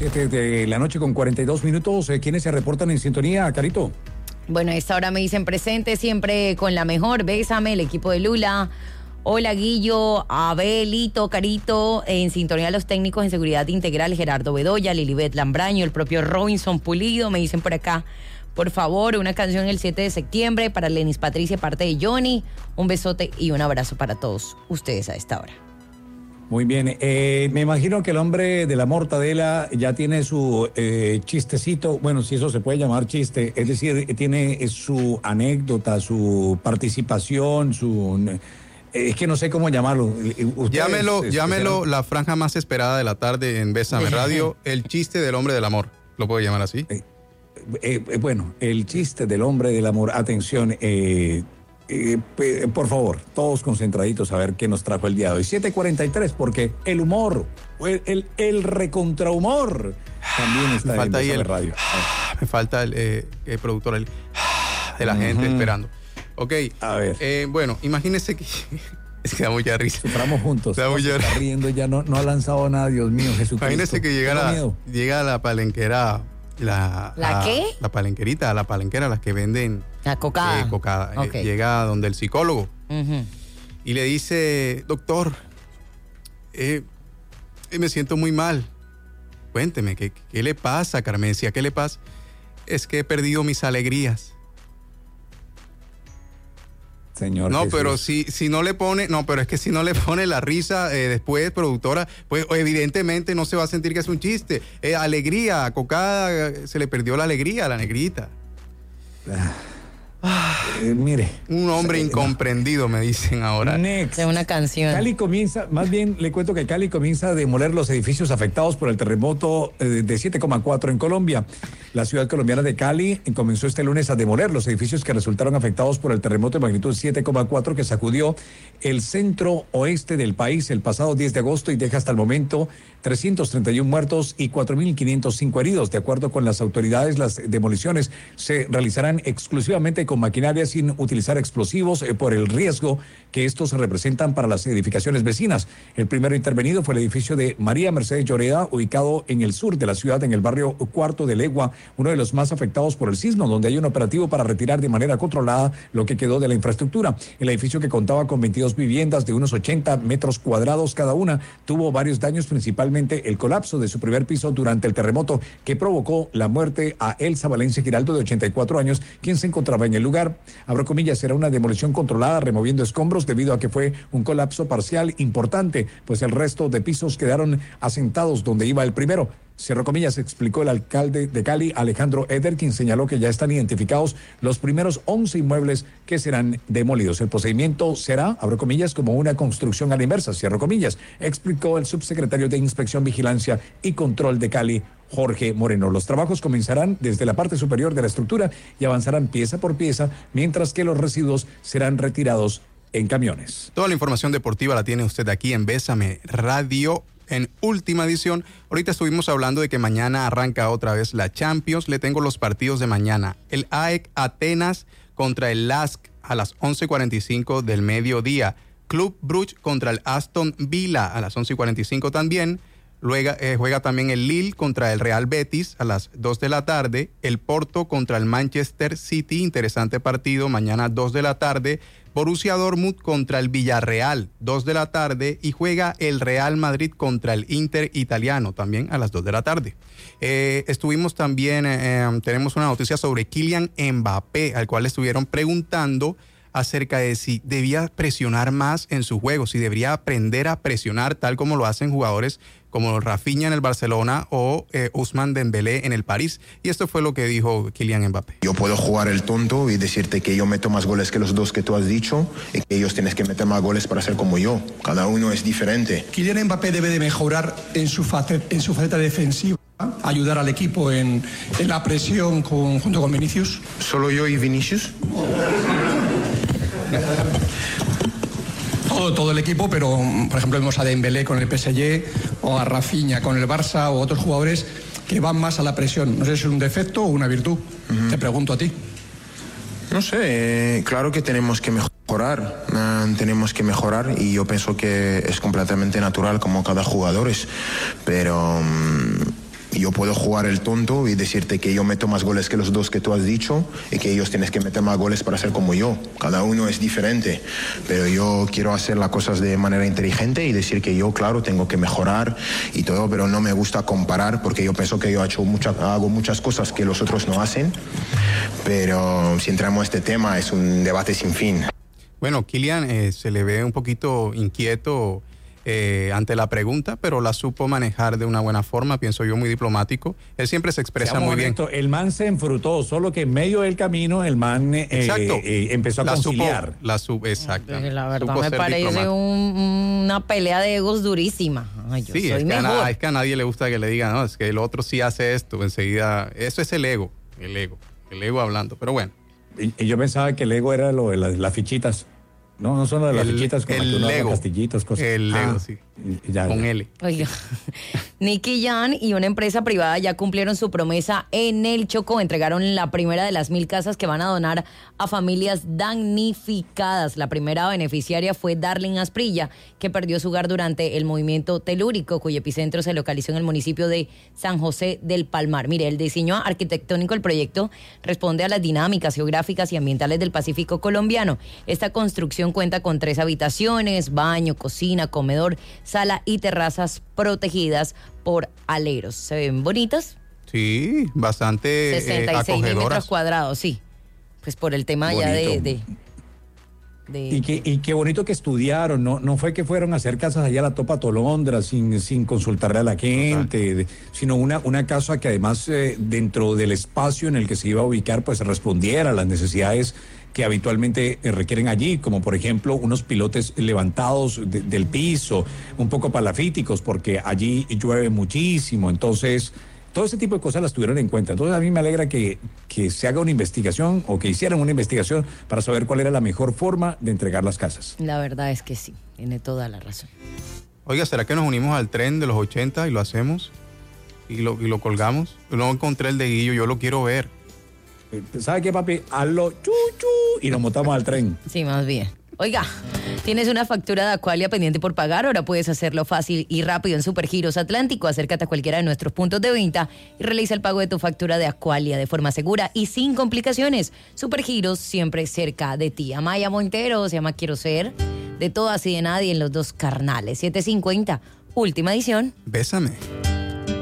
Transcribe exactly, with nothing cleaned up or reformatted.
siete de la noche con cuarenta y dos minutos. ¿Quiénes se reportan en sintonía, Carito? Bueno, a esta hora me dicen presente, siempre con la mejor. Bésame, el equipo de Lula. Hola, Guillo, Abelito, Carito. En sintonía los técnicos en seguridad integral, Gerardo Bedoya, Lilibet Lambraño, el propio Robinson Pulido. Me dicen por acá, por favor, una canción el siete de septiembre para Lenis Patricia, parte de Johnny. Un besote y un abrazo para todos ustedes a esta hora. Muy bien, eh, me imagino que el hombre de la mortadela ya tiene su eh, chistecito, bueno, si eso se puede llamar chiste, es decir, tiene su anécdota, su participación, su... Eh, es que no sé cómo llamarlo. Ustedes, llámelo, es, llámelo la franja más esperada de la tarde en Bésame Radio, el chiste del hombre del amor, ¿lo puedo llamar así? Eh, eh, eh, bueno, el chiste del hombre del amor, atención, eh... Eh, por favor, todos concentraditos a ver qué nos trajo el día de hoy. siete cuarenta y tres, porque el humor, el, el, el recontrahumor también está me falta en ahí el radio. Me falta el, eh, el productor el, de la uh-huh. gente esperando. Ok, a ver. Eh, bueno, imagínese que... Es que da mucha risa. Suframos juntos. Da mucha risa. Está riendo, ya no, no ha lanzado nada, Dios mío, Jesucristo. Imagínese que llega la, llega la palenquera... La, ¿La, ¿La qué? La palenquerita, la palenquera, las que venden... La cocada. Eh, cocada. Okay. Eh, llega donde el psicólogo uh-huh. y le dice, doctor, eh, me siento muy mal. Cuénteme, ¿qué, qué le pasa, Carmencia? ¿Qué le pasa? Es que he perdido mis alegrías. Señor no, Jesús. pero si, si no le pone, no, pero es que si no le pone la risa eh, después, productora, pues evidentemente no se va a sentir que es un chiste. Eh, alegría, a Cocada eh, se le perdió la alegría, la negrita. Ah. Eh, mire. Un hombre eh, incomprendido, no. Me dicen ahora. Next. Es una canción. Cali comienza, más bien le cuento que Cali comienza a demoler los edificios afectados por el terremoto eh, de siete coma cuatro en Colombia. La ciudad colombiana de Cali comenzó este lunes a demoler los edificios que resultaron afectados por el terremoto de magnitud siete coma cuatro que sacudió el centro oeste del país el pasado diez de agosto y deja hasta el momento trescientos treinta y uno muertos y cuatro mil quinientos cinco heridos. De acuerdo con las autoridades, las demoliciones se realizarán exclusivamente con maquinaria sin utilizar explosivos eh, por el riesgo que estos representan para las edificaciones vecinas. El primero intervenido fue el edificio de María Mercedes Lloreda, ubicado en el sur de la ciudad, en el barrio Cuarto de Legua, uno de los más afectados por el sismo, donde hay un operativo para retirar de manera controlada lo que quedó de la infraestructura. El edificio, que contaba con veintidós viviendas de unos ochenta metros cuadrados cada una, tuvo varios daños, principalmente el colapso de su primer piso durante el terremoto que provocó la muerte a Elsa Valencia Giraldo, de ochenta y cuatro años, quien se encontraba en el lugar. Abro comillas, era una demolición controlada, removiendo escombros debido a que fue un colapso parcial importante, pues el resto de pisos quedaron asentados donde iba el primero. Cierro comillas, explicó el alcalde de Cali, Alejandro Eder, quien señaló que ya están identificados los primeros once inmuebles que serán demolidos. El procedimiento será, abro comillas, como una construcción a la inversa, cierro comillas, explicó el subsecretario de Inspección, Vigilancia y Control de Cali, Jorge Moreno. Los trabajos comenzarán desde la parte superior de la estructura y avanzarán pieza por pieza, mientras que los residuos serán retirados en camiones. Toda la información deportiva la tiene usted aquí en Bésame Radio. En última edición, ahorita estuvimos hablando de que mañana arranca otra vez la Champions. Le tengo los partidos de mañana. El A E C Atenas contra el L A S K a las once cuarenta y cinco del mediodía. Club Brugge contra el Aston Villa a las once cuarenta y cinco también. Luego eh, juega también el Lille contra el Real Betis a las dos de la tarde. El Porto contra el Manchester City, interesante partido, mañana dos de la tarde. Borussia Dortmund contra el Villarreal, dos de la tarde, y juega el Real Madrid contra el Inter italiano, también a las dos de la tarde. Eh, estuvimos también, eh, tenemos una noticia sobre Kylian Mbappé, al cual le estuvieron preguntando acerca de si debía presionar más en su juego, si debería aprender a presionar tal como lo hacen jugadores como Rafinha en el Barcelona o eh, Ousmane Dembélé en el París. Y esto fue lo que dijo Kylian Mbappé. Yo puedo jugar el tonto y decirte que yo meto más goles que los dos que tú has dicho y que ellos tienen que meter más goles para ser como yo. Cada uno es diferente. Kylian Mbappé debe de mejorar en su faceta, en su faceta defensiva, ayudar al equipo en, en la presión con, junto con Vinicius. ¿Solo yo y Vinicius? Todo, todo el equipo, pero por ejemplo vemos a Dembélé con el P S G o a Rafinha con el Barça o otros jugadores que van más a la presión. No sé si es un defecto o una virtud. Uh-huh. Te pregunto a ti. No sé, claro que tenemos que mejorar, uh, tenemos que mejorar y yo pienso que es completamente natural como cada jugador es, pero um, Y yo puedo jugar el tonto y decirte que yo meto más goles que los dos que tú has dicho y que ellos tienes que meter más goles para ser como yo. Cada uno es diferente, pero yo quiero hacer las cosas de manera inteligente y decir que yo, claro, tengo que mejorar y todo, pero no me gusta comparar porque yo pienso que yo he hecho mucha, hago muchas cosas que los otros no hacen, pero si entramos a este tema es un debate sin fin. Bueno, Kylian eh, se le ve un poquito inquieto eh, ante la pregunta, pero la supo manejar de una buena forma, pienso yo, muy diplomático. Él siempre se expresa Seamos muy honestos, bien. el man se enfrutó, solo que en medio del camino el man eh, Exacto. eh, empezó a la conciliar. Supo, la supo, exacto. La verdad Supo me ser parece diplomático. un- una pelea de egos durísima. Ay, yo Sí, soy es que, a, mejor. na- es que a nadie le gusta que le digan, no, es que el otro sí hace esto, enseguida, eso es el ego, el ego, el ego hablando, pero bueno. Y, y yo pensaba que el ego era lo de las, las fichitas. No, no son lo de las El- fichitas con las que el uno haga Lego. castillitos, cosas. El Ah, Lego, sí. ya, Con ya. L. Oiga, Nicky Jam y una empresa privada ya cumplieron su promesa en el Chocó. Entregaron la primera de las mil casas que van a donar a familias damnificadas. La primera beneficiaria fue Darlene Asprilla, que perdió su hogar durante el movimiento telúrico, cuyo epicentro se localizó en el municipio de San José del Palmar. Mire, el diseño arquitectónico del proyecto responde a las dinámicas geográficas y ambientales del Pacífico colombiano. Esta construcción cuenta con tres habitaciones, baño, cocina, comedor, sala y terrazas protegidas por aleros. ¿Se ven bonitas? Sí, bastante eh, sesenta y seis mil metros acogedoras. cuadrados, sí. Pues por el tema ya de... Bonito. de, de- Y, que, y qué bonito que estudiaron, no, no fue que fueron a hacer casas allá a la Topa Tolondra sin, sin consultarle a la gente, de- sino una, una casa que además eh, dentro del espacio en el que se iba a ubicar pues respondiera a las necesidades que habitualmente eh, requieren allí, como por ejemplo unos pilotes levantados de- del piso, un poco palafíticos, porque allí llueve muchísimo, entonces todo ese tipo de cosas las tuvieron en cuenta. Entonces a mí me alegra que, que se haga una investigación o que hicieran una investigación para saber cuál era la mejor forma de entregar las casas. La verdad es que sí, tiene toda la razón. Oiga, ¿será que nos unimos al tren de los ochenta y lo hacemos? Y lo, y lo colgamos. No encontré el de Guillo, yo lo quiero ver. Eh, ¿Sabe qué, papi? Hazlo chu, chu, y nos montamos al tren. Sí, más bien. Oiga, ¿tienes una factura de Aqualia pendiente por pagar? Ahora puedes hacerlo fácil y rápido en Supergiros Atlántico. Acércate a cualquiera de nuestros puntos de venta y realiza el pago de tu factura de Aqualia de forma segura y sin complicaciones. Supergiros siempre cerca de ti. Amaya Montero se llama Quiero Ser, de todas y de nadie en los dos carnales. siete cincuenta, última edición. Bésame.